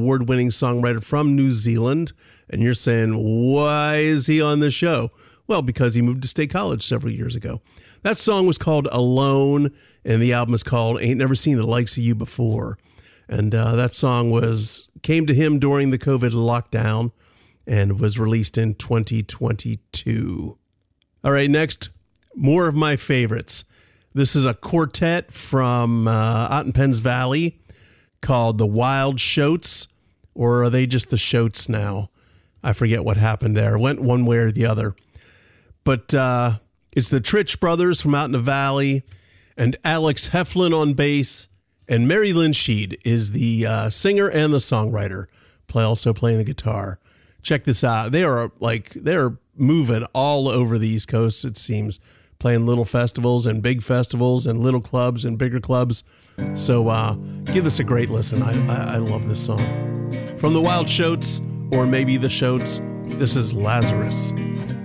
award-winning songwriter from New Zealand. And you're saying, why is he on the show? Well, because he moved to State College several years ago. That song was called Alone, and the album is called Ain't Never Seen the Likes of You Before. And that song came to him during the COVID lockdown and was released in 2022. All right, next, more of my favorites. This is a quartet from out in Penns Valley called the Wild Shoats, or are they just the Shoats now? I forget what happened there. Went one way or the other. But it's the Tritch brothers from out in the valley, and Alex Heflin on bass, and Mary Lynn Sheed is the singer and the songwriter, also playing the guitar. Check this out. They're moving all over the East Coast, it seems, playing little festivals and big festivals and little clubs and bigger clubs. So give this a great listen. I love this song. From the Wild Shoats, or maybe the Shoats, this is Lazarus.